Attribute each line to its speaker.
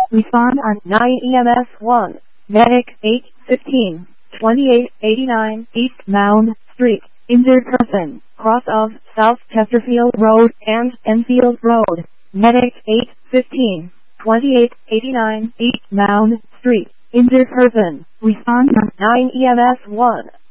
Speaker 1: Respond on 9 EMS 1. Medic 815, 2889 East Mound Street. Injured person, cross of South Chesterfield Road and Enfield Road. Medic 815, 2889 East Mound Street. Injured person. Respond on 9 EMS 1.